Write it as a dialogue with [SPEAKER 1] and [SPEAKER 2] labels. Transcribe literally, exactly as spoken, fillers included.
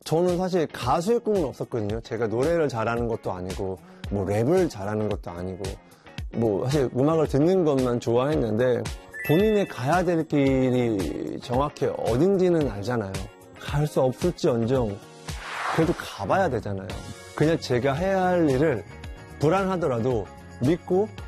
[SPEAKER 1] 저는 사실 가수의 꿈은 없었거든요. 제가 노래를 잘하는 것도 아니고 뭐 랩을 잘하는 것도 아니고 뭐 사실 음악을 듣는 것만 좋아했는데 본인이 가야 될 길이 정확히 어딘지는 알잖아요. 갈 수 없을지언정 그래도 가봐야 되잖아요. 그냥 제가 해야 할 일을 불안하더라도 믿고